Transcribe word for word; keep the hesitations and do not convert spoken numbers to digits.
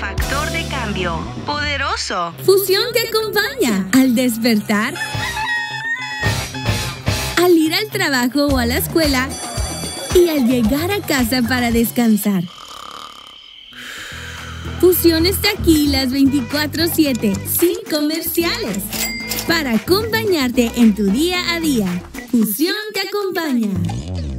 Factor de cambio poderoso. Fusión te acompaña al despertar, al ir al trabajo o a la escuela y al llegar a casa para descansar. Fusión está aquí las veinticuatro siete, sin comerciales, para acompañarte en tu día a día. Fusión te acompaña.